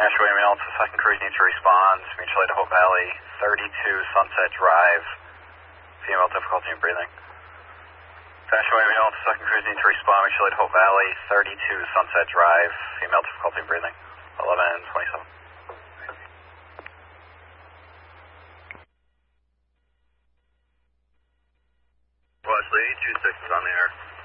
Nashua Ambulance, Alpha, second cruise needs to respond. Mutual aid to Hope Valley, 32 Sunset Drive. Female difficulty in breathing. Nashua Ambulance, second cruise needs to respond. Mutual aid to Hope Valley, 32 Sunset Drive. Female difficulty in breathing. 11:27. Wesley, 26 is on the air.